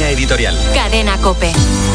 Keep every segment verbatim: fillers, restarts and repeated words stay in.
Línea editorial. Cadena COPE.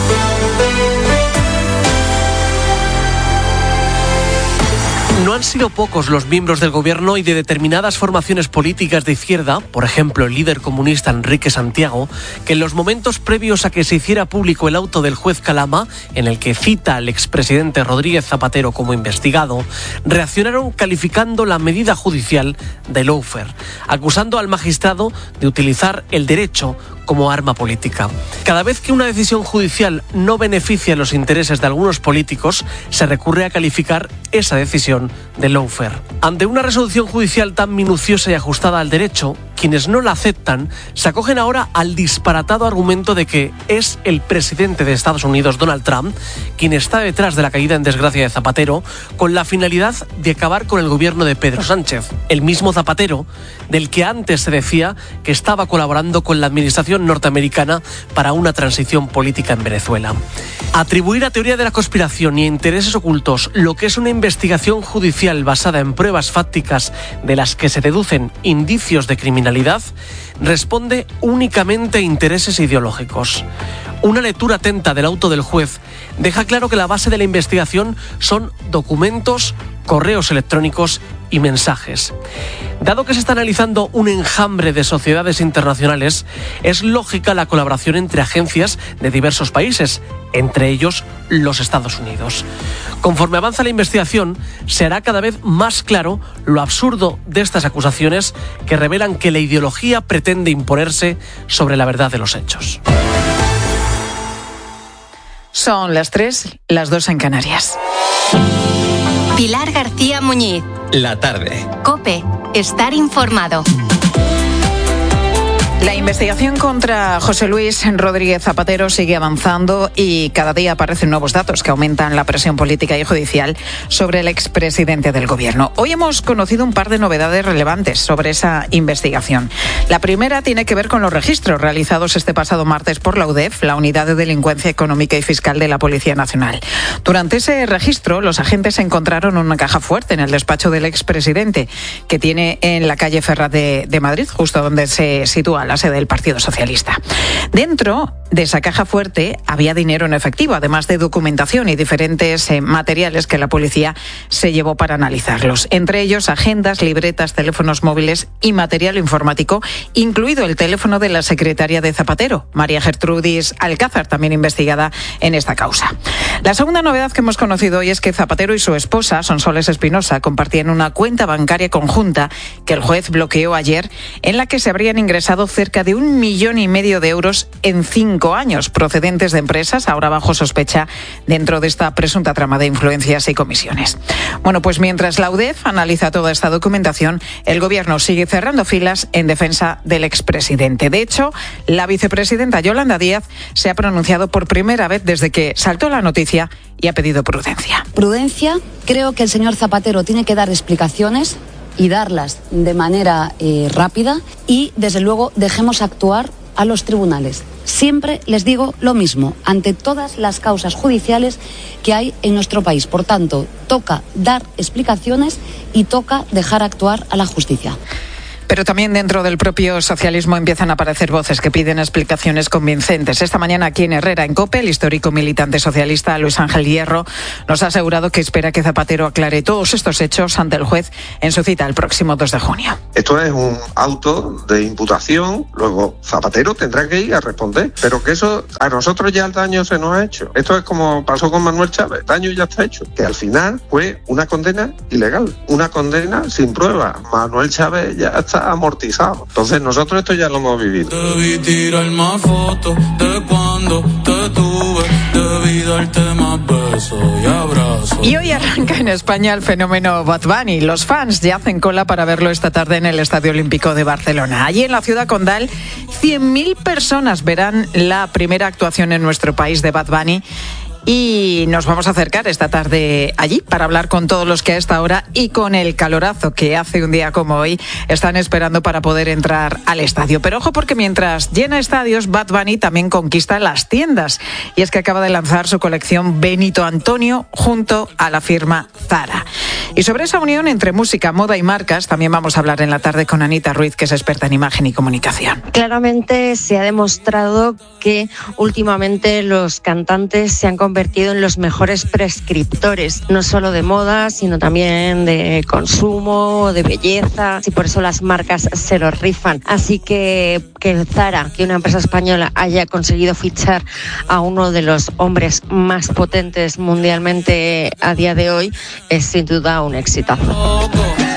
No han sido pocos los miembros del gobierno y de determinadas formaciones políticas de izquierda, por ejemplo el líder comunista Enrique Santiago, que en los momentos previos a que se hiciera público el auto del juez Calama, en el que cita al expresidente Rodríguez Zapatero como investigado, reaccionaron calificando la medida judicial de lawfare, acusando al magistrado de utilizar el derecho como arma política. Cada vez que una decisión judicial no beneficia los intereses de algunos políticos, se recurre a calificar esa decisión de lawfare. Ante una resolución judicial tan minuciosa y ajustada al derecho, quienes no la aceptan se acogen ahora al disparatado argumento de que es el presidente de Estados Unidos, Donald Trump, quien está detrás de la caída en desgracia de Zapatero, con la finalidad de acabar con el gobierno de Pedro Sánchez, el mismo Zapatero del que antes se decía que estaba colaborando con la administración norteamericana para una transición política en Venezuela. Atribuir a teoría de la conspiración y a intereses ocultos lo que es una investigación judicial basada en pruebas fácticas de las que se deducen indicios de criminalidad responde únicamente a intereses ideológicos. Una lectura atenta del auto del juez deja claro que la base de la investigación son documentos, correos electrónicos y mensajes. Dado que se está analizando un enjambre de sociedades internacionales, es lógica la colaboración entre agencias de diversos países, entre ellos los Estados Unidos. Conforme avanza la investigación, se hará cada vez más claro lo absurdo de estas acusaciones que revelan que la ideología pretende imponerse sobre la verdad de los hechos. Son las tres, las dos en Canarias. Pilar García Muñiz. La tarde. COPE. Estar informado. La investigación contra José Luis Rodríguez Zapatero sigue avanzando y cada día aparecen nuevos datos que aumentan la presión política y judicial sobre el expresidente del gobierno. Hoy hemos conocido un par de novedades relevantes sobre esa investigación. La primera tiene que ver con los registros realizados este pasado martes por la U D E F, la Unidad de Delincuencia Económica y Fiscal de la Policía Nacional. Durante ese registro, los agentes encontraron una caja fuerte en el despacho del expresidente, que tiene en la calle Ferraz de, de Madrid, justo donde se sitúa la sede del Partido Socialista. Dentro de esa caja fuerte había dinero en efectivo, además de documentación y diferentes eh, materiales que la policía se llevó para analizarlos. Entre ellos, agendas, libretas, teléfonos móviles y material informático, incluido el teléfono de la secretaria de Zapatero, María Gertrudis Alcázar, también investigada en esta causa. La segunda novedad que hemos conocido hoy es que Zapatero y su esposa, Sonsoles Espinosa, compartían una cuenta bancaria conjunta que el juez bloqueó ayer, en la que se habrían ingresado cerca de un millón y medio de euros en cinco años, procedentes de empresas ahora bajo sospecha dentro de esta presunta trama de influencias y comisiones. Bueno, pues mientras la U D E F analiza toda esta documentación, el gobierno sigue cerrando filas en defensa del expresidente. De hecho, la vicepresidenta Yolanda Díaz se ha pronunciado por primera vez desde que saltó la noticia y ha pedido prudencia. Prudencia, creo que el señor Zapatero tiene que dar explicaciones y darlas de manera eh, rápida y, desde luego, dejemos actuar a los tribunales. Siempre les digo lo mismo, ante todas las causas judiciales que hay en nuestro país. Por tanto, toca dar explicaciones y toca dejar actuar a la justicia. Pero también dentro del propio socialismo empiezan a aparecer voces que piden explicaciones convincentes. Esta mañana aquí en Herrera, en COPE, el histórico militante socialista Luis Ángel Hierro nos ha asegurado que espera que Zapatero aclare todos estos hechos ante el juez en su cita el próximo dos de junio. Esto es un auto de imputación, luego Zapatero tendrá que ir a responder, pero que eso a nosotros ya el daño se nos ha hecho. Esto es como pasó con Manuel Chávez, el daño ya está hecho, que al final fue una condena ilegal, una condena sin prueba. Manuel Chávez ya está amortizado. Entonces nosotros esto ya lo hemos vivido. Debí tirar más fotos de cuando te tuve, debí darte más besos y abrazos. Y hoy arranca en España el fenómeno Bad Bunny. Los fans ya hacen cola para verlo esta tarde en el Estadio Olímpico de Barcelona. Allí en la ciudad condal, cien mil personas verán la primera actuación en nuestro país de Bad Bunny. Y nos vamos a acercar esta tarde allí para hablar con todos los que a esta hora y con el calorazo que hace un día como hoy están esperando para poder entrar al estadio. Pero ojo, porque mientras llena estadios, Bad Bunny también conquista las tiendas. Y es que acaba de lanzar su colección Benito Antonio junto a la firma Zara. Y sobre esa unión entre música, moda y marcas también vamos a hablar en la tarde con Anita Ruiz, que es experta en imagen y comunicación. Claramente se ha demostrado que últimamente los cantantes se han convertido en los mejores prescriptores, no solo de moda, sino también de consumo, de belleza, y por eso las marcas se los rifan. Así que que Zara, que una empresa española, haya conseguido fichar a uno de los hombres más potentes mundialmente a día de hoy, es sin duda un exitazo.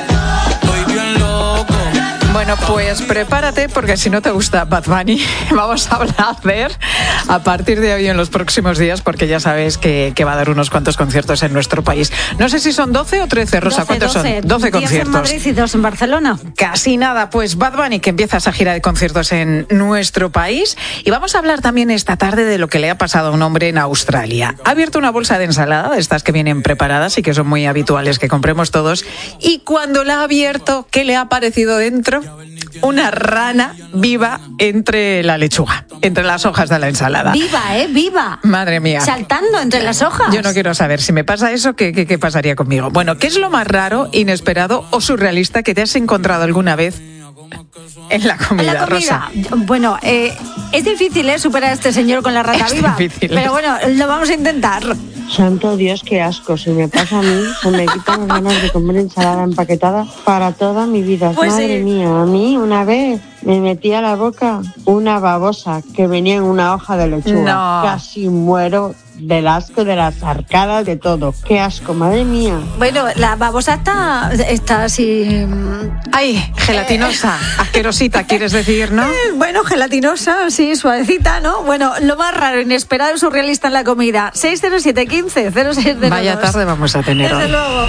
Bueno, pues prepárate, porque si no te gusta Bad Bunny, vamos a hablar de él a partir de hoy en los próximos días, porque ya sabes que, que va a dar unos cuantos conciertos en nuestro país. No sé si son doce o trece, Rosa, doce, ¿cuántos doce, son? doce conciertos. en Madrid y dos en Barcelona. Casi nada, pues Bad Bunny, que empieza esa gira de conciertos en nuestro país. Y vamos a hablar también esta tarde de lo que le ha pasado a un hombre en Australia. Ha abierto una bolsa de ensalada, de estas que vienen preparadas y que son muy habituales que compremos todos. Y cuando la ha abierto, ¿qué le ha parecido dentro? Una rana viva entre la lechuga, entre las hojas de la ensalada. ¡Viva, eh! ¡Viva! Madre mía. Saltando entre las hojas. Yo no quiero saber, si me pasa eso, ¿qué, qué, qué pasaría conmigo? Bueno, ¿qué es lo más raro, inesperado o surrealista que te has encontrado alguna vez en la comida, en la comida. Rosa? Bueno, eh, es difícil, ¿eh? Superar a este señor con la rata es viva. Difícil, pero bueno, lo vamos a intentar. Santo Dios, qué asco. Si me pasa a mí, se me quitan las ganas de comer ensalada empaquetada para toda mi vida. Pues Madre sí. mía, a mí una vez me metí a la boca una babosa que venía en una hoja de lechuga. No. Casi muero del asco, de las arcadas, de todo. Qué asco, madre mía. Bueno, la babosa está, está así... Ay, gelatinosa, asquerosita, quieres decir, ¿no? Eh, bueno, gelatinosa, sí, suavecita, ¿no? Bueno, lo más raro, inesperado y surrealista en la comida. seis cero siete quince cero seis cero dos. Vaya tarde vamos a tener Desde hoy. luego.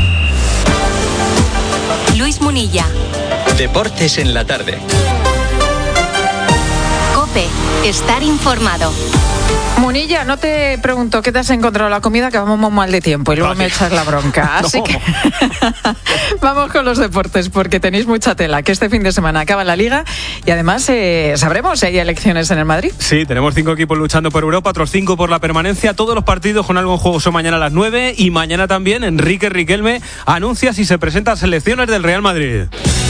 Luis Munilla. Deportes en la tarde. COPE. Estar informado. Munilla, no te pregunto qué te has encontrado en la comida, que vamos muy mal de tiempo y luego me echas la bronca. Así No. que vamos con los deportes, porque tenéis mucha tela, que este fin de semana acaba la Liga y además eh, sabremos si hay elecciones en el Madrid. Sí, tenemos cinco equipos luchando por Europa, otros cinco por la permanencia. Todos los partidos con algo en juego son mañana a las nueve y mañana también Enrique Riquelme anuncia si se presentan selecciones del Real Madrid.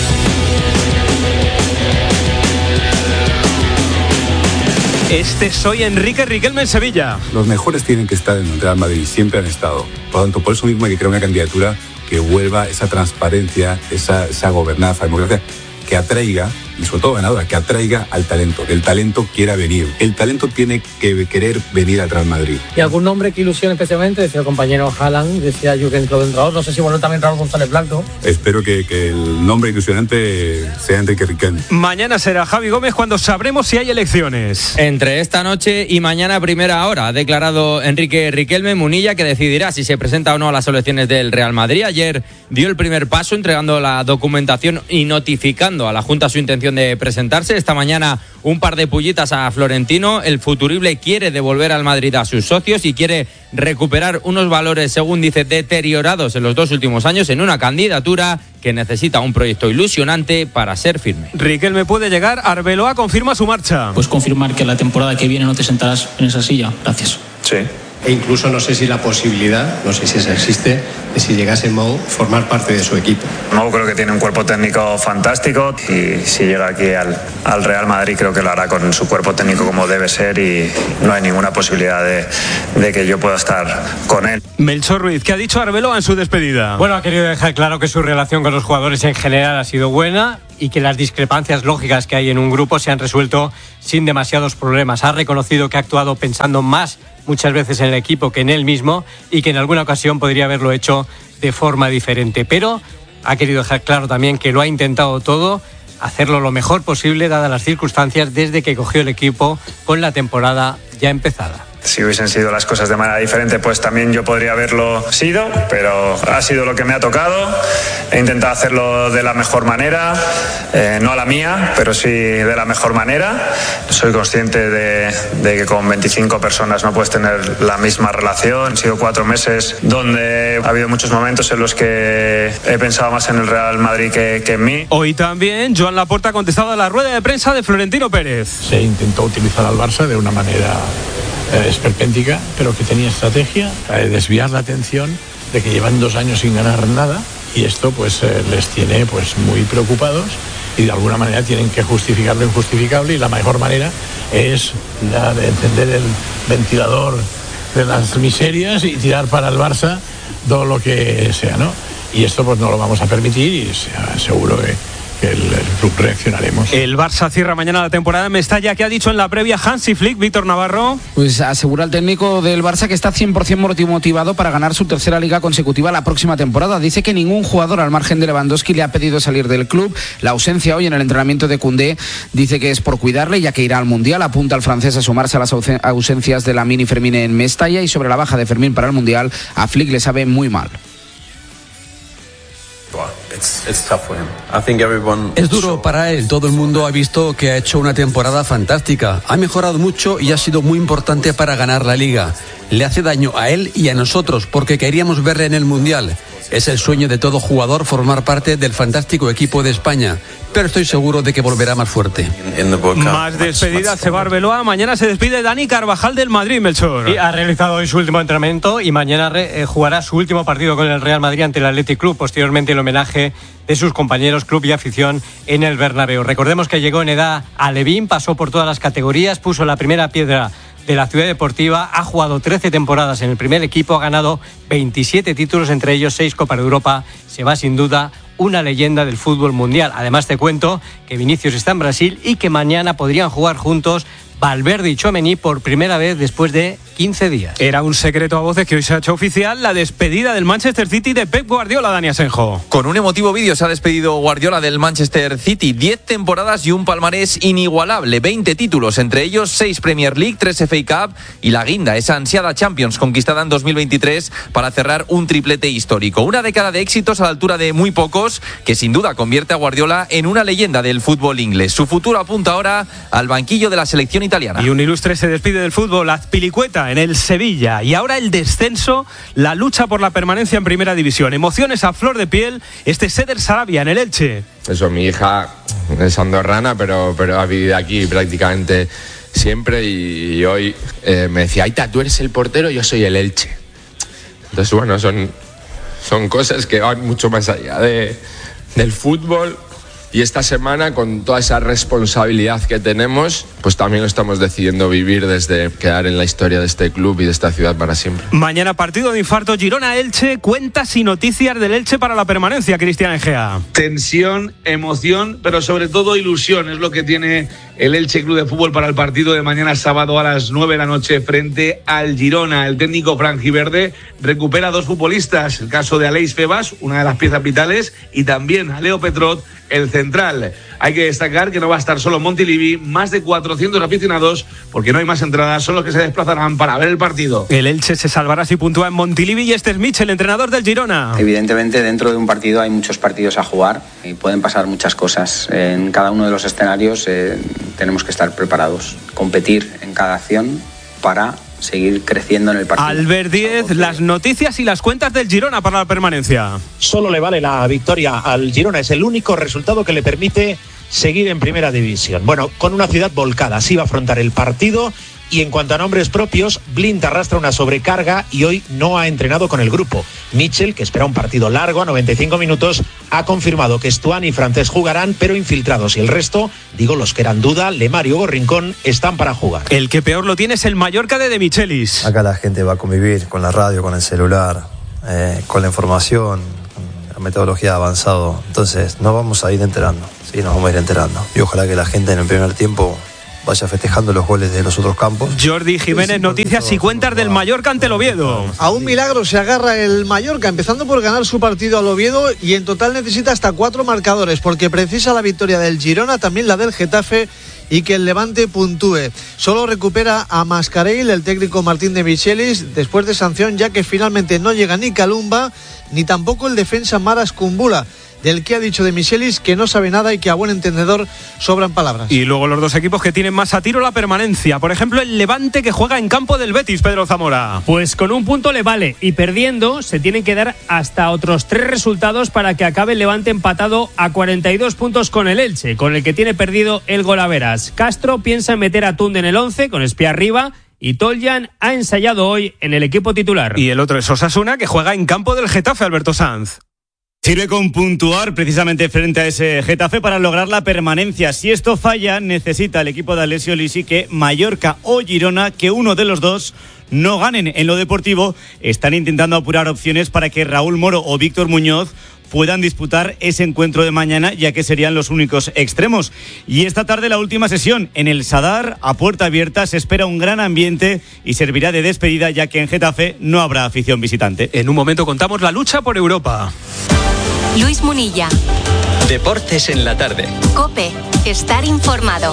Este soy Enrique Riquelme en Sevilla. Los mejores tienen que estar en el Real Madrid, siempre han estado. Por lo tanto, por eso mismo hay que crear una candidatura que vuelva esa transparencia, esa, esa gobernanza, democracia, que atraiga, y sobre todo ganadora, que atraiga al talento, que el talento quiera venir. El talento tiene que querer venir al Real Madrid. ¿Y algún nombre que ilusione especialmente? Decía el compañero Haaland, decía Jürgen Klopp, entrenador. No sé si bueno también Raúl González Blanco. Espero que, que el nombre ilusionante sea Enrique Riquelme. Mañana será Javi Gómez cuando sabremos si hay elecciones. Entre esta noche y mañana a primera hora ha declarado Enrique Riquelme Munilla que decidirá si se presenta o no a las elecciones del Real Madrid. Ayer dio el primer paso entregando la documentación y notificando a la Junta su intención de presentarse. Esta mañana un par de pullitas a Florentino. El futurible quiere devolver al Madrid a sus socios y quiere recuperar unos valores, según dice, deteriorados en los dos últimos años en una candidatura que necesita un proyecto ilusionante para ser firme. Riquelme puede llegar, Arbeloa confirma su marcha. Pues confirmar que la temporada que viene no te sentarás en esa silla. Gracias. Sí. E incluso no sé si la posibilidad, no sé si esa existe, de si llegase Mou formar parte de su equipo. Mou creo que tiene un cuerpo técnico fantástico y si llega aquí al, al Real Madrid creo que lo hará con su cuerpo técnico como debe ser y no hay ninguna posibilidad de, de que yo pueda estar con él. Melchor Ruiz, ¿qué ha dicho Arbeloa en su despedida? Bueno, ha querido dejar claro que su relación con los jugadores en general ha sido buena y que las discrepancias lógicas que hay en un grupo se han resuelto sin demasiados problemas. Ha reconocido que ha actuado pensando más muchas veces en el equipo que en él mismo y que en alguna ocasión podría haberlo hecho de forma diferente. Pero ha querido dejar claro también que lo ha intentado todo, hacerlo lo mejor posible dadas las circunstancias desde que cogió el equipo con la temporada ya empezada. Si hubiesen sido las cosas de manera diferente, pues también yo podría haberlo sido, pero ha sido lo que me ha tocado. He intentado hacerlo de la mejor manera, eh, no a la mía, pero sí de la mejor manera. Soy consciente de, de que con veinticinco personas no puedes tener la misma relación. Han sido cuatro meses donde ha habido muchos momentos en los que he pensado más en el Real Madrid que, que en mí. Hoy también Joan Laporta ha contestado a la rueda de prensa de Florentino Pérez. Se intentó utilizar al Barça de una manera eh, esperpéntica, pero que tenía estrategia, eh, desviar la atención de que llevan dos años sin ganar nada y esto pues eh, les tiene pues muy preocupados y de alguna manera tienen que justificar lo injustificable y la mejor manera es la de encender el ventilador de las miserias y tirar para el Barça todo lo que sea, ¿no? Y esto pues no lo vamos a permitir y seguro que que el, el club reaccionaremos. El Barça cierra mañana la temporada en Mestalla. ¿Qué ha dicho en la previa Hansi Flick, Víctor Navarro? Pues asegura el técnico del Barça que está cien por ciento motivado para ganar su tercera liga consecutiva la próxima temporada. Dice que ningún jugador al margen de Lewandowski le ha pedido salir del club. La ausencia hoy en el entrenamiento de Koundé dice que es por cuidarle ya que irá al Mundial. Apunta al francés a sumarse a las ausencias de Lamine y Fermín en Mestalla, y sobre la baja de Fermín para el Mundial a Flick le sabe muy mal. Es duro para él, todo el mundo ha visto que ha hecho una temporada fantástica, ha mejorado mucho y ha sido muy importante para ganar la Liga. Le hace daño a él y a nosotros porque queríamos verle en el Mundial. Es el sueño de todo jugador formar parte del fantástico equipo de España, pero estoy seguro de que volverá más fuerte. Más despedidas, Cebar Arbeloa. Mañana se despide Dani Carvajal del Madrid, Melchor. Y ha realizado hoy su último entrenamiento y mañana re, eh, jugará su último partido con el Real Madrid ante el Athletic Club. Posteriormente el homenaje de sus compañeros, club y afición en el Bernabéu. Recordemos que llegó en edad a Levín, pasó por todas las categorías, puso la primera piedra de la Ciudad Deportiva, ha jugado trece temporadas en el primer equipo, ha ganado veintisiete títulos, entre ellos seis Copas de Europa. Se va sin duda una leyenda del fútbol mundial. Además te cuento que Vinicius está en Brasil y que mañana podrían jugar juntos Valverde y Tchouaméni por primera vez después de quince días. Era un secreto a voces que hoy se ha hecho oficial la despedida del Manchester City de Pep Guardiola, Dani Asenjo. Con un emotivo vídeo se ha despedido Guardiola del Manchester City. Diez temporadas y un palmarés inigualable. veinte títulos, entre ellos seis Premier League, tres F A Cup y la guinda, esa ansiada Champions conquistada en dos mil veintitrés para cerrar un triplete histórico. Una década de éxitos a la altura de muy pocos que sin duda convierte a Guardiola en una leyenda del fútbol inglés. Su futuro apunta ahora al banquillo de la selección italiana. Y un ilustre se despide del fútbol, Azpilicueta en el Sevilla. Y ahora el descenso, la lucha por la permanencia en primera división. Emociones a flor de piel, este Seder Sarabia en el Elche. Eso, mi hija es andorrana, pero, pero ha vivido aquí prácticamente siempre y, y hoy eh, me decía, Aita, tú eres el portero, yo soy el Elche. Entonces, bueno, son, son cosas que van mucho más allá de, del fútbol. Y esta semana, con toda esa responsabilidad que tenemos, pues también lo estamos decidiendo vivir desde quedar en la historia de este club y de esta ciudad para siempre. Mañana partido de infarto Girona-Elche, cuentas y noticias del Elche para la permanencia, Cristian Egea. Tensión, emoción, pero sobre todo ilusión, es lo que tiene el Elche Club de Fútbol para el partido de mañana sábado a las nueve de la noche frente al Girona. El técnico franjiverde recupera a dos futbolistas, el caso de Aleix Febas, una de las piezas vitales, y también a Leo Petrot, el central. Hay que destacar que no va a estar solo Montilivi, más de cuatrocientos aficionados, porque no hay más entradas, son los que se desplazarán para ver el partido. El Elche se salvará si puntúa en Montilivi y este es Mitch, el entrenador del Girona. Evidentemente dentro de un partido hay muchos partidos a jugar y pueden pasar muchas cosas. En cada uno de los escenarios eh, tenemos que estar preparados, competir en cada acción para seguir creciendo en el partido. Albert Díez, las noticias y las cuentas del Girona para la permanencia. Solo le vale la victoria al Girona, es el único resultado que le permite seguir en primera división. Bueno, con una ciudad volcada, así va a afrontar el partido. Y en cuanto a nombres propios, Blind arrastra una sobrecarga y hoy no ha entrenado con el grupo. Mitchell, que espera un partido largo a noventa y cinco minutos, ha confirmado que Stuani y Francés jugarán, pero infiltrados. Y el resto, digo los que eran duda, Lemar y Hugo Rincón, están para jugar. El que peor lo tiene es el Mallorca de De Michelis. Acá la gente va a convivir con la radio, con el celular, eh, con la información, con la metodología avanzada. Entonces, nos vamos a ir enterando. Sí, nos vamos a ir enterando. Y ojalá que la gente en el primer tiempo vaya festejando los goles de los otros campos. Jordi Jiménez, noticias y cuentas del Mallorca ante el Oviedo. A un milagro se agarra el Mallorca, empezando por ganar su partido al Oviedo, y en total necesita hasta cuatro marcadores, porque precisa la victoria del Girona, también la del Getafe, y que el Levante puntúe. Solo recupera a Mascarell el técnico Martín de Michelis después de sanción, ya que finalmente no llega ni Calumba ni tampoco el defensa Maras Kumbula, del que ha dicho de Michelis que no sabe nada y que a buen entendedor sobran palabras. Y luego los dos equipos que tienen más a tiro la permanencia. Por ejemplo, el Levante, que juega en campo del Betis, Pedro Zamora. Pues con un punto le vale, y perdiendo se tienen que dar hasta otros tres resultados para que acabe el Levante empatado a cuarenta y dos puntos con el Elche, con el que tiene perdido el Golaveras. Castro piensa en meter a Tunde en el once, con Espía arriba, y Toljan ha ensayado hoy en el equipo titular. Y el otro es Osasuna, que juega en campo del Getafe, Alberto Sanz. Sirve con puntuar precisamente frente a ese Getafe para lograr la permanencia. Si esto falla, necesita el equipo de Alessio Lisi que Mallorca o Girona, que uno de los dos no ganen. En lo deportivo están intentando apurar opciones para que Raúl Moro o Víctor Muñoz puedan disputar ese encuentro de mañana, ya que serían los únicos extremos. Y esta tarde la última sesión en el Sadar, a puerta abierta, se espera un gran ambiente y servirá de despedida, ya que en Getafe no habrá afición visitante. En un momento contamos la lucha por Europa. Luis Munilla. Deportes en la tarde. COPE. Estar informado.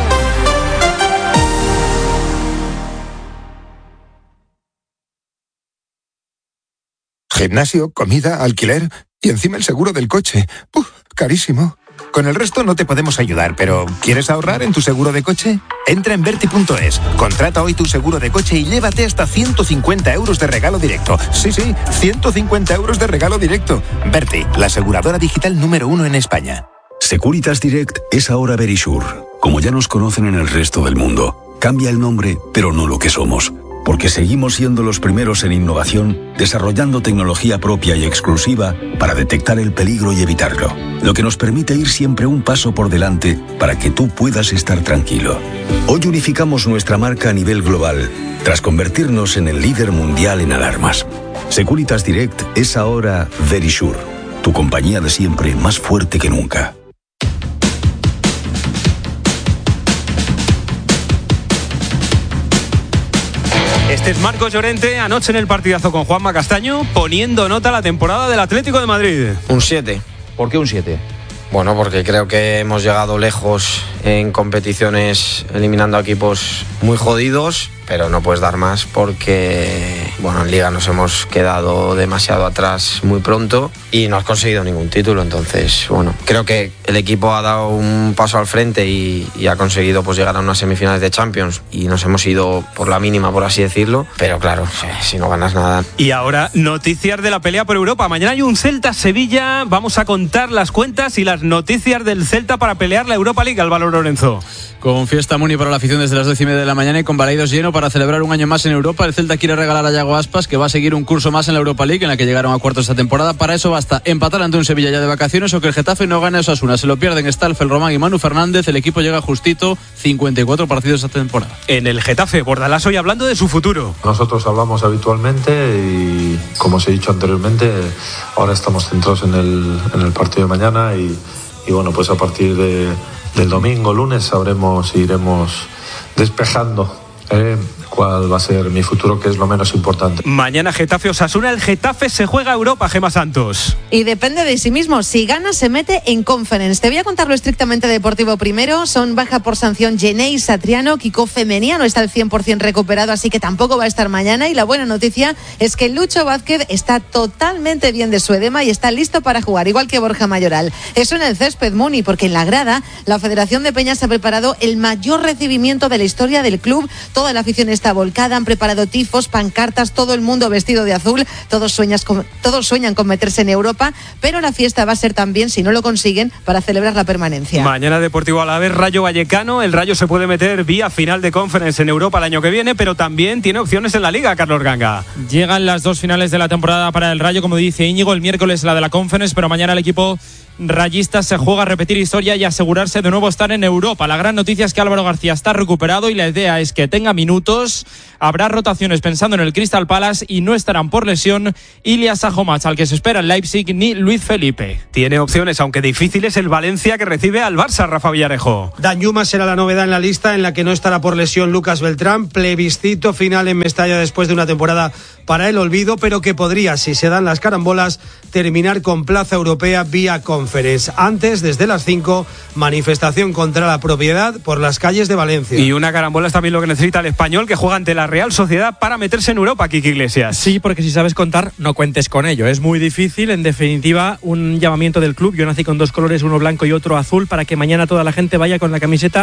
Gimnasio, comida, alquiler y encima el seguro del coche. ¡Uf! Carísimo. Con el resto no te podemos ayudar, pero ¿quieres ahorrar en tu seguro de coche? Entra en Verti punto es, contrata hoy tu seguro de coche y llévate hasta ciento cincuenta euros de regalo directo. Sí, sí, ciento cincuenta euros de regalo directo. Verti, la aseguradora digital número uno en España. Securitas Direct es ahora Verisure, como ya nos conocen en el resto del mundo. Cambia el nombre, pero no lo que somos. Porque seguimos siendo los primeros en innovación, desarrollando tecnología propia y exclusiva para detectar el peligro y evitarlo, lo que nos permite ir siempre un paso por delante para que tú puedas estar tranquilo. Hoy unificamos nuestra marca a nivel global, tras convertirnos en el líder mundial en alarmas. Securitas Direct es ahora Verisure, tu compañía de siempre más fuerte que nunca. Este es Marcos Llorente, anoche en el partidazo con Juanma Castaño, poniendo nota a la temporada del Atlético de Madrid. Un siete. ¿Por qué un siete? Bueno, porque creo que hemos llegado lejos en competiciones eliminando a equipos muy jodidos, pero no puedes dar más porque, bueno, en Liga nos hemos quedado demasiado atrás muy pronto y no has conseguido ningún título. Entonces, bueno, creo que el equipo ha dado un paso al frente y, y ha conseguido pues llegar a unas semifinales de Champions y nos hemos ido por la mínima, por así decirlo, pero claro, si no ganas nada. Y ahora, noticias de la pelea por Europa. Mañana hay un Celta-Sevilla, vamos a contar las cuentas y las noticias del Celta para pelear la Europa League. Álvaro Lorenzo. Con fiesta Muni para la afición desde las doce y media de la mañana y con Balaidos lleno para celebrar un año más en Europa. El Celta quiere regalar a Yago Aspas, que va a seguir un curso más en la Europa League, en la que llegaron a cuartos esta temporada. Para eso basta empatar ante un Sevilla ya de vacaciones o que el Getafe no gane a Osasuna. Se lo pierden Stalf, el Román y Manu Fernández. El equipo llega justito, cincuenta y cuatro partidos esta temporada. En el Getafe, Bordalás hoy hablando de su futuro. Nosotros hablamos habitualmente y, como os he dicho anteriormente, ahora estamos centrados en el, en el partido de mañana y, y bueno, pues a partir de del domingo, lunes, sabremos y iremos despejando eh, cuál va a ser mi futuro, que es lo menos importante. Mañana Getafe Osasuna, el Getafe se juega a Europa, Gemma Santos. Y depende de sí mismo, si gana se mete en Conference. Te voy a contar lo estrictamente deportivo primero. Son baja por sanción Genei Satriano, Kiko Femenia no está al cien por ciento recuperado, así que tampoco va a estar mañana. Y la buena noticia es que Lucho Vázquez está totalmente bien de su edema y está listo para jugar, igual que Borja Mayoral. Eso en el césped, Muni, porque en la grada la Federación de Peñas ha preparado el mayor recibimiento de la historia del club. Toda la afición está volcada, han preparado tifos, pancartas, todo el mundo vestido de azul, todos, sueñas con, todos sueñan con meterse en Europa, pero la fiesta va a ser también, si no lo consiguen, para celebrar la permanencia. Mañana Deportivo Alavés, Rayo Vallecano. El Rayo se puede meter vía final de Conference en Europa el año que viene, pero también tiene opciones en la Liga, Carlos Ganga. Llegan las dos finales de la temporada para el Rayo, como dice Íñigo, el miércoles la de la Conference, pero mañana el equipo rayista se juega a repetir historia y asegurarse de nuevo estar en Europa. La gran noticia es que Álvaro García está recuperado y la idea es que tenga minutos. Habrá rotaciones pensando en el Crystal Palace y no estarán por lesión Ilias Sajomach, al que se espera el Leipzig, ni Luis Felipe. Tiene opciones, aunque difíciles, el Valencia, que recibe al Barça, Rafa Villarejo. Danjuma será la novedad en la lista, en la que no estará por lesión Lucas Beltrán. Plebiscito final en Mestalla después de una temporada para el olvido, pero que podría, si se dan las carambolas, terminar con plaza europea vía Conference. Antes, desde las cinco, manifestación contra la propiedad por las calles de Valencia. Y una carambola es también lo que necesita el Español, que juega ante la Real Sociedad para meterse en Europa, Kiki Iglesias. Sí, porque si sabes contar, no cuentes con ello. Es muy difícil, en definitiva, un llamamiento del club. Yo nací con dos colores, uno blanco y otro azul, para que mañana toda la gente vaya con la camiseta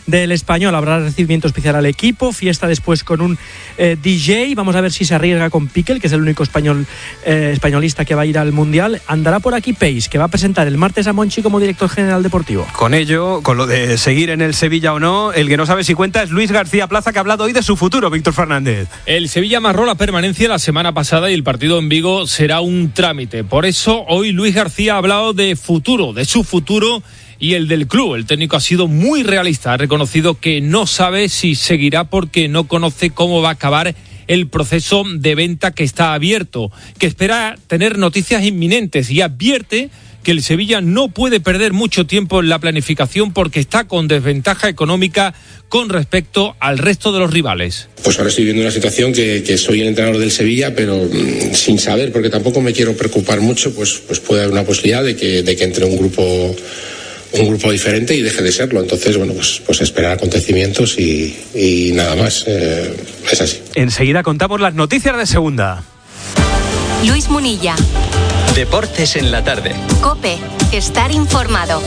del Español. Habrá recibimiento especial al equipo, fiesta después con un eh, D J. Vamos a ver si se arriesga con Piquel, que es el único español eh, españolista que va a ir al Mundial. Andará por aquí Peis, que va a presentar el martes a Monchi como director general deportivo. Con ello, con lo de seguir en el Sevilla o no, el que no sabe si cuenta es Luis García Plaza, que ha hablado hoy de su futuro. Víctor Fernández. El Sevilla amarró la permanencia la semana pasada y el partido en Vigo será un trámite. Por eso hoy Luis García ha hablado de futuro, de su futuro y el del club. El técnico ha sido muy realista, ha reconocido que no sabe si seguirá porque no conoce cómo va a acabar el proceso de venta que está abierto, que espera tener noticias inminentes y advierte que el Sevilla no puede perder mucho tiempo en la planificación porque está con desventaja económica con respecto al resto de los rivales. Pues ahora estoy viendo una situación que, que soy el entrenador del Sevilla, pero mmm, sin saber, porque tampoco me quiero preocupar mucho, pues, pues puede haber una posibilidad de que, de que entre un grupo un grupo diferente y deje de serlo. Entonces, bueno, pues, pues esperar acontecimientos y, y nada más. Eh, es así. Enseguida contamos las noticias de segunda. Luis Munilla. Deportes en la tarde. COPE. Estar informado.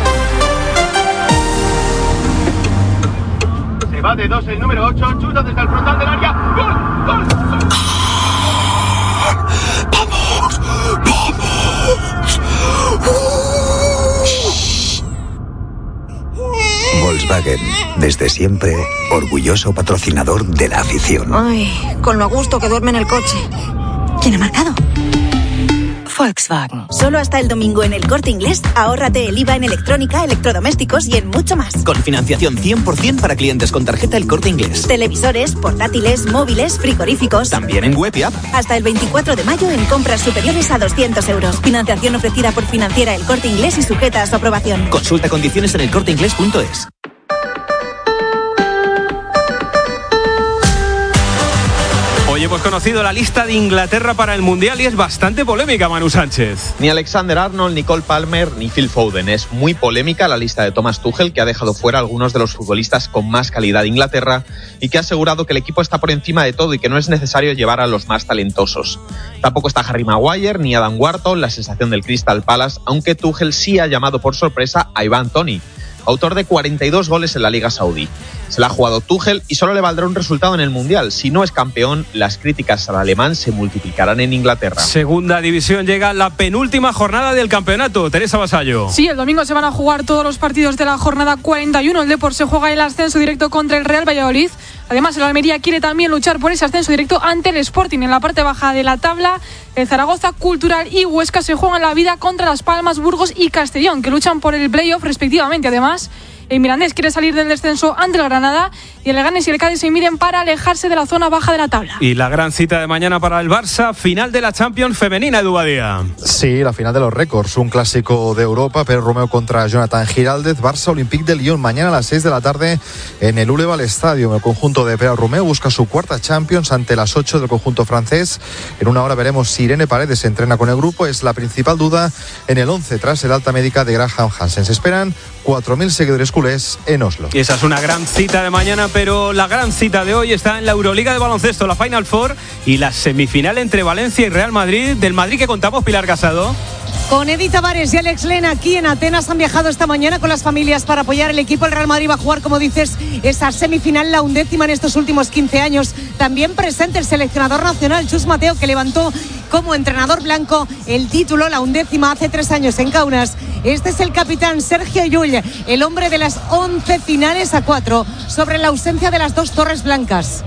Se va de dos el número ocho, chuta desde el frontal del área. ¡Gol! ¡Gol! ¡Gol! ¡Vamos! ¡Vamos! Volkswagen, desde siempre, orgulloso patrocinador de la afición. Ay, con lo a gusto que duerme en el coche. ¿Quién ha marcado? Volkswagen. Solo hasta el domingo en El Corte Inglés, ahórrate el I V A en electrónica, electrodomésticos y en mucho más. Con financiación cien por ciento para clientes con tarjeta El Corte Inglés. Televisores, portátiles, móviles, frigoríficos. También en web y app. Hasta el veinticuatro de mayo en compras superiores a doscientos euros. Financiación ofrecida por Financiera El Corte Inglés y sujeta a su aprobación. Consulta condiciones en el corte inglés punto es. Hoy hemos conocido la lista de Inglaterra para el Mundial y es bastante polémica, Manu Sánchez. Ni Alexander Arnold, ni Cole Palmer, ni Phil Foden. Es muy polémica la lista de Thomas Tuchel, que ha dejado fuera a algunos de los futbolistas con más calidad de Inglaterra y que ha asegurado que el equipo está por encima de todo y que no es necesario llevar a los más talentosos. Tampoco está Harry Maguire ni Adam Wharton, la sensación del Crystal Palace, aunque Tuchel sí ha llamado por sorpresa a Ivan Toney, autor de cuarenta y dos goles en la Liga Saudí. Se la ha jugado Tuchel y solo le valdrá un resultado en el Mundial. Si no es campeón, las críticas al alemán se multiplicarán en Inglaterra. Segunda división, llega la penúltima jornada del campeonato. Teresa Vasallo. Sí, el domingo se van a jugar todos los partidos de la jornada cuarenta y uno. El Depor se juega el ascenso directo contra el Real Valladolid. Además, el Almería quiere también luchar por ese ascenso directo ante el Sporting. En la parte baja de la tabla, el Zaragoza, Cultural y Huesca se juegan la vida contra Las Palmas, Burgos y Castellón, que luchan por el playoff respectivamente. Además, el Mirandés quiere salir del descenso ante el Granada y el Leganés y el Cádiz se miden para alejarse de la zona baja de la tabla. Y la gran cita de mañana para el Barça, final de la Champions femenina, Edu Badía. Sí, la final de los récords, un clásico de Europa, Pérez Romeo contra Jonathan Giraldez, Barça Olympique de Lyon, mañana a las seis de la tarde en el Uleval Stadium. El conjunto de Pérez Romeo busca su cuarta Champions ante las ocho del conjunto francés. En una hora veremos si Irene Paredes se entrena con el grupo, es la principal duda en el once tras el alta médica de Graham Hansen. Se esperan cuatro mil seguidores culés en Oslo. Y esa es una gran cita de mañana, pero la gran cita de hoy está en la Euroliga de baloncesto, la Final Four y la semifinal entre Valencia y Real Madrid. Del Madrid que contamos, Pilar Casado. Con Edith Tavares y Alex Lena aquí en Atenas han viajado esta mañana con las familias para apoyar el equipo. El Real Madrid va a jugar, como dices, esa semifinal, la undécima en estos últimos quince años. También presente el seleccionador nacional, Chus Mateo, que levantó como entrenador blanco el título, la undécima, hace tres años en Kaunas. Este es el capitán Sergio Llull, el hombre de las once finales a cuatro, sobre la ausencia de las dos torres blancas.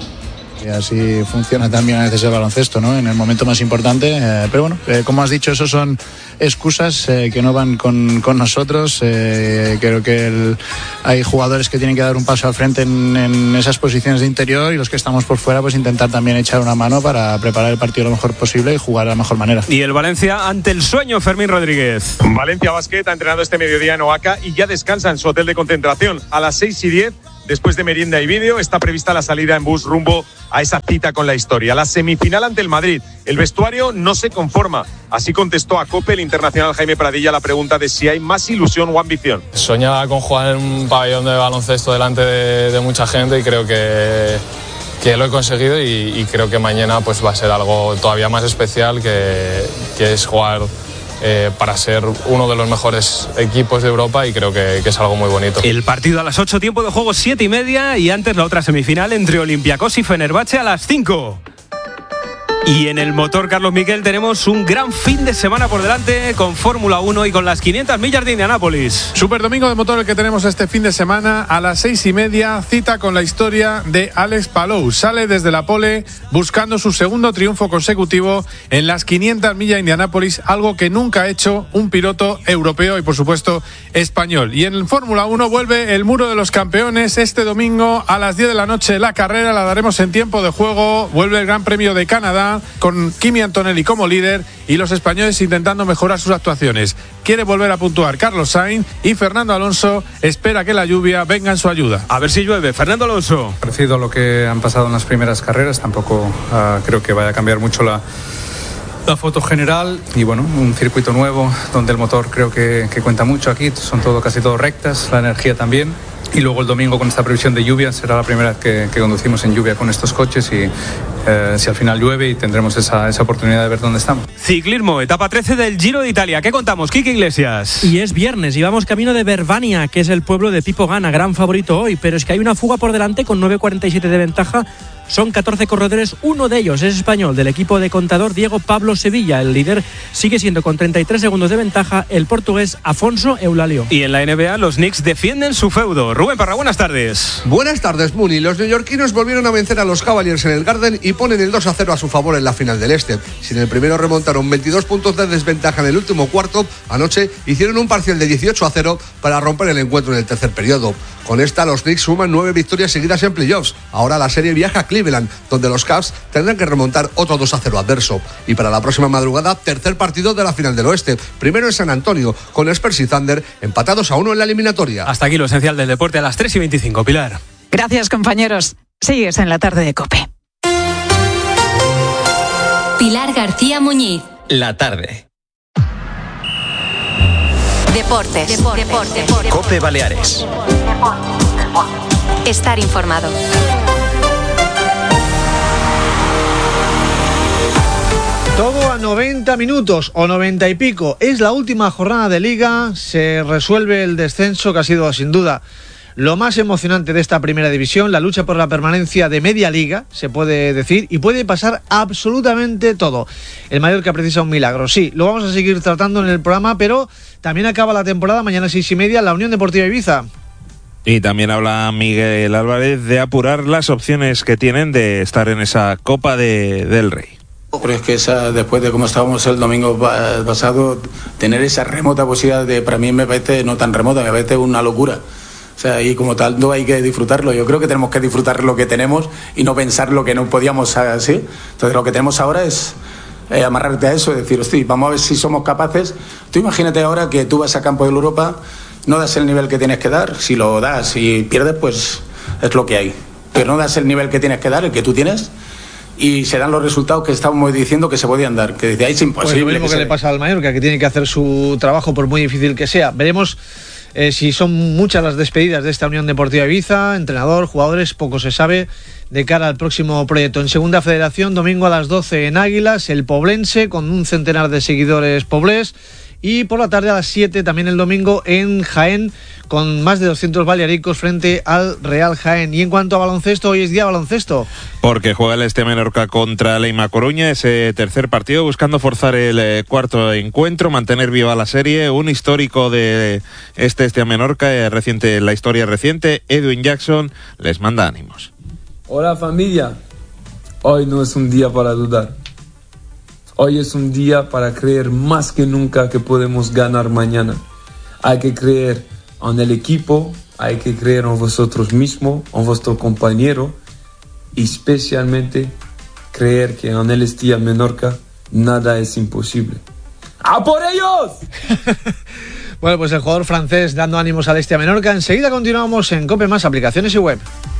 Y así funciona también a veces el baloncesto, ¿no? En el momento más importante. Eh, pero bueno, eh, como has dicho, eso son excusas eh, que no van con, con nosotros. Eh, creo que el, hay jugadores que tienen que dar un paso al frente en, en esas posiciones de interior y los que estamos por fuera, pues intentar también echar una mano para preparar el partido lo mejor posible y jugar de la mejor manera. Y el Valencia ante el sueño, Fermín Rodríguez. Valencia Basket ha entrenado este mediodía en Oaca y ya descansa en su hotel de concentración. A las seis y diez, después de merienda y vídeo, está prevista la salida en bus rumbo a esa cita con la historia. La semifinal ante el Madrid. El vestuario no se conforma. Así contestó a COPE el internacional Jaime Pradilla la pregunta de si hay más ilusión o ambición. Soñaba con jugar en un pabellón de baloncesto delante de, de mucha gente y creo que, que lo he conseguido y, y creo que mañana pues va a ser algo todavía más especial, que, que es jugar eh, para ser uno de los mejores equipos de Europa y creo que, que es algo muy bonito. El partido a las ocho, tiempo de juego siete y media y antes la otra semifinal entre Olympiacos y Fenerbahce a las cinco. Y en el motor Carlos Miquel tenemos un gran fin de semana por delante con Fórmula uno y con las quinientas millas de Indianápolis. Super domingo de motor el que tenemos este fin de semana a las seis y media, cita con la historia de Alex Palou. Sale desde la pole buscando su segundo triunfo consecutivo en las quinientas millas de Indianápolis, algo que nunca ha hecho un piloto europeo y por supuesto español. Y en el Fórmula uno vuelve el muro de los campeones este domingo a las diez de la noche. La carrera la daremos en tiempo de juego, vuelve el Gran Premio de Canadá con Kimi Antonelli como líder y los españoles intentando mejorar sus actuaciones. Quiere volver a puntuar Carlos Sainz y Fernando Alonso espera que la lluvia venga en su ayuda. A ver si llueve. Fernando Alonso. Parecido a lo que han pasado en las primeras carreras, tampoco uh, creo que vaya a cambiar mucho la, la foto general y bueno, un circuito nuevo donde el motor creo que, que cuenta mucho aquí, son todo, casi todo rectas, la energía también. Y luego el domingo con esta previsión de lluvia, será la primera vez que, que conducimos en lluvia con estos coches y eh, si al final llueve y tendremos esa, esa oportunidad de ver dónde estamos. Ciclismo, etapa trece del Giro de Italia. ¿Qué contamos, Quique Iglesias? Y es viernes y vamos camino de Verbania, que es el pueblo de Pipo Gana, gran favorito hoy, pero es que hay una fuga por delante con nueve cuarenta y siete de ventaja. Son catorce corredores, uno de ellos es español, del equipo de contador Diego Pablo Sevilla. El líder sigue siendo con treinta y tres segundos de ventaja el portugués Afonso Eulalio. Y en la N B A los Knicks defienden su feudo. Rubén Parra, buenas tardes. Buenas tardes, Muni. Los neoyorquinos volvieron a vencer a los Cavaliers en el Garden y ponen el dos a cero a su favor en la final del Este. Si en el primero remontaron veintidós puntos de desventaja en el último cuarto, anoche hicieron un parcial de dieciocho a cero para romper el encuentro en el tercer periodo. Con esta, los Knicks suman nueve victorias seguidas en playoffs. Ahora la serie viaja a Cleveland, donde los Cavs tendrán que remontar otro dos a cero adverso. Y para la próxima madrugada, tercer partido de la final del Oeste. Primero en San Antonio, con Spurs y Thunder empatados a uno en la eliminatoria. Hasta aquí lo esencial del deporte a las tres y veinticinco. Pilar. Gracias, compañeros. Sigues en la tarde de COPE. Pilar García Muñiz. La tarde. Deportes. Deportes. Deportes. Deportes. COPE Baleares. Estar informado. Todo a noventa minutos o noventa y pico. Es la última jornada de Liga. Se resuelve el descenso que ha sido sin duda lo más emocionante de esta primera división, la lucha por la permanencia de media liga, se puede decir, y puede pasar absolutamente todo. El Mallorca precisa un milagro, sí, lo vamos a seguir tratando en el programa, pero también acaba la temporada, mañana seis y media, la Unión Deportiva Ibiza. Y también habla Miguel Álvarez de apurar las opciones que tienen de estar en esa Copa de, del Rey. Pero es que esa, después de cómo estábamos el domingo pasado, tener esa remota posibilidad de, para mí me parece no tan remota, me parece una locura. O sea, y como tal no hay que disfrutarlo. Yo creo que tenemos que disfrutar lo que tenemos y no pensar lo que no podíamos así. Entonces lo que tenemos ahora es eh, amarrarte a eso, decir, hostia, vamos a ver si somos capaces. Tú imagínate ahora que tú vas a campo de la Europa, no das el nivel que tienes que dar. Si lo das y pierdes, pues es lo que hay. Pero no das el nivel que tienes que dar, el que tú tienes, y se dan los resultados que estábamos diciendo que se podían dar, que decía, es imposible. Pues lo mismo que, que le pasa al Mallorca, que tiene que hacer su trabajo por muy difícil que sea. Veremos eh, si son muchas las despedidas de esta Unión Deportiva Ibiza, entrenador, jugadores, poco se sabe de cara al próximo proyecto. En Segunda Federación, domingo a las doce en Águilas, el Poblense, con un centenar de seguidores poblés. Y por la tarde a las siete, también el domingo, en Jaén, con más de doscientos balearicos frente al Real Jaén. Y en cuanto a baloncesto, hoy es día de baloncesto. Porque juega el Este Menorca contra Leima Coruña, ese tercer partido, buscando forzar el eh, cuarto encuentro, mantener viva la serie. Un histórico de este Este Menorca, eh, reciente, la historia reciente, Edwin Jackson, les manda ánimos. Hola familia, hoy no es un día para dudar. Hoy es un día para creer más que nunca que podemos ganar mañana. Hay que creer en el equipo, hay que creer en vosotros mismos, en vuestro compañero, y especialmente creer que en el Este Menorca nada es imposible. ¡A por ellos! Bueno, pues el jugador francés dando ánimos al Este Menorca. Enseguida continuamos en COPE más aplicaciones y web.